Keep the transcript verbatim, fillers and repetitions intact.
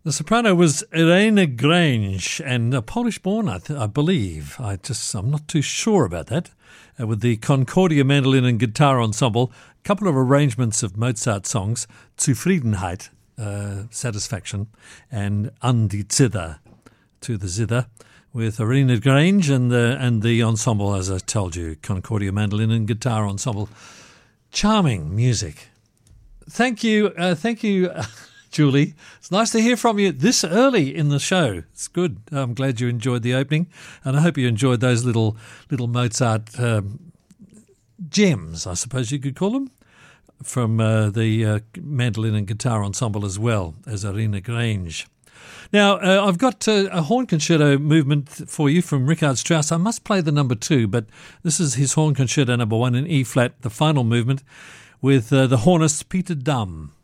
The soprano was Irena Grange, and uh, Polish-born, I, th- I believe. I just, I'm not too sure about that. Uh, with the Concordia Mandolin and Guitar Ensemble, a couple of arrangements of Mozart songs, Zufriedenheit, uh, Satisfaction, and An die Zither, To the Zither, with Irena Grange and the, and the ensemble, as I told you, Concordia Mandolin and Guitar Ensemble. Charming music. Thank you, uh, thank you... Julie, it's nice to hear from you this early in the show. It's good. I'm glad you enjoyed the opening, and I hope you enjoyed those little little Mozart um, gems, I suppose you could call them, from uh, the uh, mandolin and guitar ensemble as well as Irena Grange. Now, uh, I've got uh, a horn concerto movement for you from Richard Strauss. I must play the number two, but this is his horn concerto number one in E-flat, the final movement, with uh, the hornist Peter Dam.